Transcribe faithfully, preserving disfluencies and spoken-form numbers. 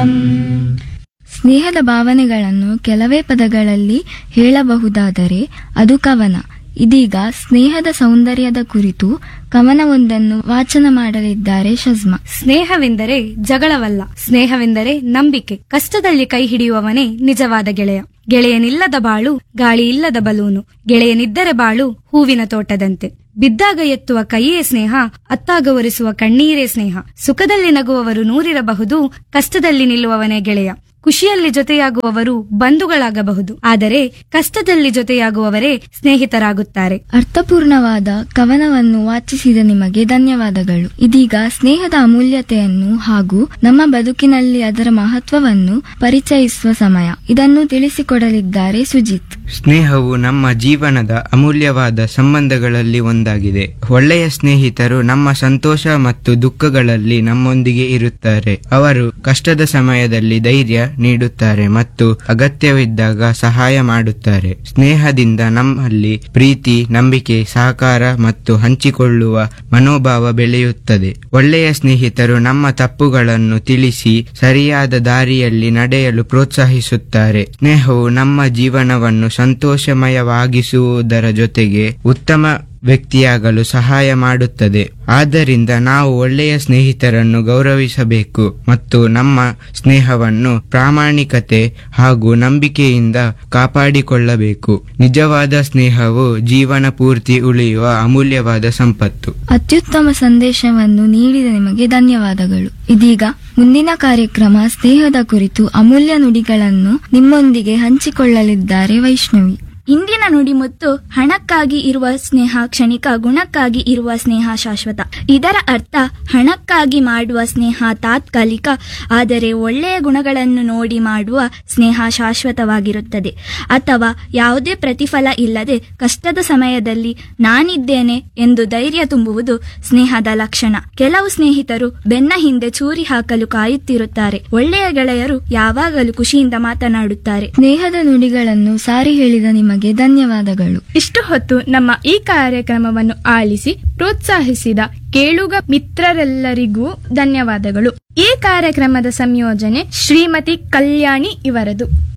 ಸ್ನೇಹದ ಭಾವನೆಗಳನ್ನು ಕೆಲವೇ ಪದಗಳಲ್ಲಿ ಹೇಳಬಹುದಾದರೆ ಅದು ಕವನ. ಇದೀಗ ಸ್ನೇಹದ ಸೌಂದರ್ಯದ ಕುರಿತು ಕವನವೊಂದನ್ನು ವಾಚನ ಮಾಡಲಿದ್ದಾರೆ ಶಜ್ಮಾ. ಸ್ನೇಹವೆಂದರೆ ಜಗಳವಲ್ಲ, ಸ್ನೇಹವೆಂದರೆ ನಂಬಿಕೆ. ಕಷ್ಟದಲ್ಲಿ ಕೈ ಹಿಡಿಯುವವನೇ ನಿಜವಾದ ಗೆಳೆಯ. ಗೆಳೆಯನಿಲ್ಲದ ಬಾಳು ಗಾಳಿ ಇಲ್ಲದ ಬಲೂನು, ಗೆಳೆಯನಿದ್ದರೆ ಬಾಳು ಹೂವಿನ ತೋಟದಂತೆ. ಬಿದ್ದಾಗ ಎತ್ತುವ ಕೈಯೇ ಸ್ನೇಹ, ಅತ್ತಾಗ ಒರೆಸುವ ಕಣ್ಣೀರೇ ಸ್ನೇಹ. ಸುಖದಲ್ಲಿ ನಗುವವರು ನೂರಿರಬಹುದು, ಕಷ್ಟದಲ್ಲಿ ನಿಲ್ಲುವವನೇ ಗೆಳೆಯ. ಖುಷಿಯಲ್ಲಿ ಜೊತೆಯಾಗುವವರು ಬಂಧುಗಳಾಗಬಹುದು, ಆದರೆ ಕಷ್ಟದಲ್ಲಿ ಜೊತೆಯಾಗುವವರೇ ಸ್ನೇಹಿತರಾಗುತ್ತಾರೆ. ಅರ್ಥಪೂರ್ಣವಾದ ಕವನವನ್ನು ವಾಚಿಸಿದ ನಿಮಗೆ ಧನ್ಯವಾದಗಳು. ಇದೀಗ ಸ್ನೇಹದ ಅಮೂಲ್ಯತೆಯನ್ನು ಹಾಗೂ ನಮ್ಮ ಬದುಕಿನಲ್ಲಿ ಅದರ ಮಹತ್ವವನ್ನು ಪರಿಚಯಿಸುವ ಸಮಯ. ಇದನ್ನು ತಿಳಿಸಿಕೊಡಲಿದ್ದಾರೆ ಸುಜಿತ್. ಸ್ನೇಹವು ನಮ್ಮ ಜೀವನದ ಅಮೂಲ್ಯವಾದ ಸಂಬಂಧಗಳಲ್ಲಿ ಒಂದಾಗಿದೆ. ಒಳ್ಳೆಯ ಸ್ನೇಹಿತರು ನಮ್ಮ ಸಂತೋಷ ಮತ್ತು ದುಃಖಗಳಲ್ಲಿ ನಮ್ಮೊಂದಿಗೆ ಇರುತ್ತಾರೆ. ಅವರು ಕಷ್ಟದ ಸಮಯದಲ್ಲಿ ಧೈರ್ಯ ನೀಡುತ್ತಾರೆ ಮತ್ತು ಅಗತ್ಯವಿದ್ದಾಗ ಸಹಾಯ ಮಾಡುತ್ತಾರೆ. ಸ್ನೇಹದಿಂದ ನಮ್ಮಲ್ಲಿ ಪ್ರೀತಿ, ನಂಬಿಕೆ, ಸಹಕಾರ ಮತ್ತು ಹಂಚಿಕೊಳ್ಳುವ ಮನೋಭಾವ ಬೆಳೆಯುತ್ತದೆ. ಒಳ್ಳೆಯ ಸ್ನೇಹಿತರು ನಮ್ಮ ತಪ್ಪುಗಳನ್ನು ತಿಳಿಸಿ ಸರಿಯಾದ ದಾರಿಯಲ್ಲಿ ನಡೆಯಲು ಪ್ರೋತ್ಸಾಹಿಸುತ್ತಾರೆ. ಸ್ನೇಹವು ನಮ್ಮ ಜೀವನವನ್ನು ಸಂತೋಷಮಯವಾಗಿಸುವುದರ ಜೊತೆಗೆ ಉತ್ತಮ ವ್ಯಕ್ತಿಯಾಗಲು ಸಹಾಯ ಮಾಡುತ್ತದೆ. ಆದ್ದರಿಂದ ನಾವು ಒಳ್ಳೆಯ ಸ್ನೇಹಿತರನ್ನು ಗೌರವಿಸಬೇಕು ಮತ್ತು ನಮ್ಮ ಸ್ನೇಹವನ್ನು ಪ್ರಾಮಾಣಿಕತೆ ಹಾಗೂ ನಂಬಿಕೆಯಿಂದ ಕಾಪಾಡಿಕೊಳ್ಳಬೇಕು. ನಿಜವಾದ ಸ್ನೇಹವು ಜೀವನ ಪೂರ್ತಿ ಉಳಿಯುವ ಅಮೂಲ್ಯವಾದ ಸಂಪತ್ತು. ಅತ್ಯುತ್ತಮ ಸಂದೇಶವನ್ನು ನೀಡಿದ ನಿಮಗೆ ಧನ್ಯವಾದಗಳು. ಇದೀಗ ಮುಂದಿನ ಕಾರ್ಯಕ್ರಮ ಸ್ನೇಹದ ಕುರಿತು ಅಮೂಲ್ಯ ನುಡಿಗಳನ್ನು ನಿಮ್ಮೊಂದಿಗೆ ಹಂಚಿಕೊಳ್ಳಲಿದ್ದಾರೆ ವೈಷ್ಣವಿ. ಇಂದಿನ ನುಡಿಮುತ್ತು ಹಣಕ್ಕಾಗಿ ಇರುವ ಸ್ನೇಹ ಕ್ಷಣಿಕ, ಗುಣಕ್ಕಾಗಿ ಇರುವ ಸ್ನೇಹ ಶಾಶ್ವತ. ಇದರ ಅರ್ಥ ಹಣಕ್ಕಾಗಿ ಮಾಡುವ ಸ್ನೇಹ ತಾತ್ಕಾಲಿಕ, ಆದರೆ ಒಳ್ಳೆಯ ಗುಣಗಳನ್ನು ನೋಡಿ ಮಾಡುವ ಸ್ನೇಹ ಶಾಶ್ವತವಾಗಿರುತ್ತದೆ. ಅಥವಾ ಯಾವುದೇ ಪ್ರತಿಫಲ ಇಲ್ಲದೆ ಕಷ್ಟದ ಸಮಯದಲ್ಲಿ ನಾನಿದ್ದೇನೆ ಎಂದು ಧೈರ್ಯ ತುಂಬುವುದು ಸ್ನೇಹದ ಲಕ್ಷಣ. ಕೆಲವು ಸ್ನೇಹಿತರು ಬೆನ್ನ ಹಿಂದೆ ಚೂರಿ ಹಾಕಲು ಕಾಯುತ್ತಿರುತ್ತಾರೆ. ಒಳ್ಳೆಯ ಗೆಳೆಯರು ಯಾವಾಗಲೂ ಖುಷಿಯಿಂದ ಮಾತನಾಡುತ್ತಾರೆ. ಸ್ನೇಹದ ನುಡಿಗಳನ್ನು ಸಾರಿ ಹೇಳಿದ ನಿಮಗೆ ಧನ್ಯವಾದಗಳು. ಇಷ್ಟು ಹೊತ್ತು ನಮ್ಮ ಈ ಕಾರ್ಯಕ್ರಮವನ್ನು ಆಲಿಸಿ ಪ್ರೋತ್ಸಾಹಿಸಿದ ಕೇಳುಗ ಮಿತ್ರರೆಲ್ಲರಿಗೂ ಧನ್ಯವಾದಗಳು. ಈ ಕಾರ್ಯಕ್ರಮದ ಸಂಯೋಜನೆ ಶ್ರೀಮತಿ ಕಲ್ಯಾಣಿ ಇವರದು.